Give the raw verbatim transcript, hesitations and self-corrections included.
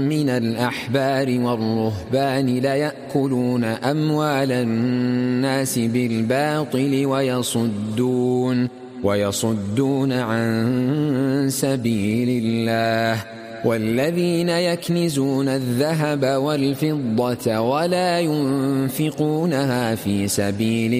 من الأحبار والرهبان ليأكلون أموال الناس بالباطل ويصدون ويصدون عن سبيل الله والذين يكنزون الذهب والفضة ولا ينفقونها في سبيل